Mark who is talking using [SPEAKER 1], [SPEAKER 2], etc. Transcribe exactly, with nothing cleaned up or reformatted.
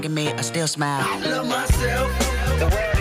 [SPEAKER 1] at me, I still smile.
[SPEAKER 2] I love myself. The world